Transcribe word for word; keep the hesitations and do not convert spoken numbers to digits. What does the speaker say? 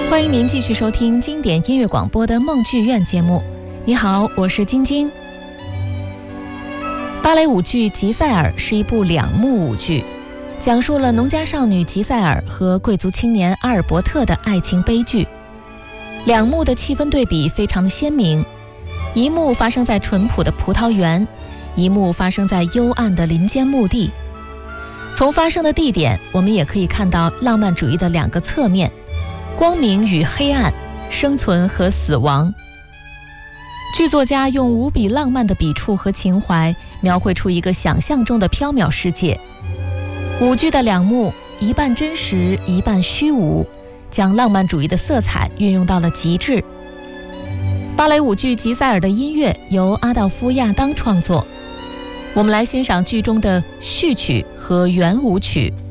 欢迎您继续收听经典音乐广播的梦剧院节目。你好，我是晶晶。芭蕾舞剧《吉赛尔》是一部两幕舞剧，讲述了农家少女吉赛尔和贵族青年阿尔伯特的爱情悲剧。两幕的气氛对比非常的鲜明，一幕发生在淳朴的葡萄园，一幕发生在幽暗的林间墓地。从发生的地点，我们也可以看到浪漫主义的两个侧面：光明与黑暗，生存和死亡。剧作家用无比浪漫的笔触和情怀，描绘出一个想象中的缥缈世界。舞剧的两幕一半真实，一半虚无，将浪漫主义的色彩运用到了极致。芭蕾舞剧《吉赛尔》的音乐由阿道夫·亚当创作，我们来欣赏剧中的序曲和圆舞曲。